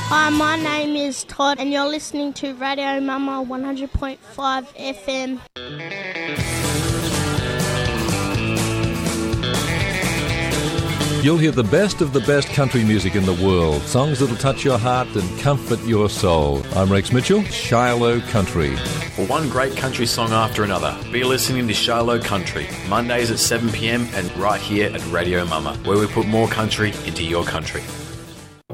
Hi, my name is Todd and you're listening to Radio Mama 100.5 FM. You'll hear the best of the best country music in the world, songs that'll touch your heart and comfort your soul. I'm Rex Mitchell, Shiloh Country. Well, one great country song after another. Be listening to Shiloh Country, Mondays at 7 p.m. and right here at Radio Mama, where we put more country into your country.